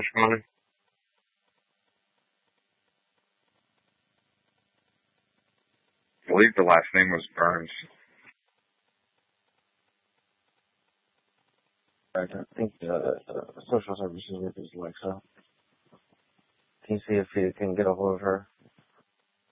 money? I believe the last name was Burns. I think social services worker is Alexa. Can you see if you can get a hold of her?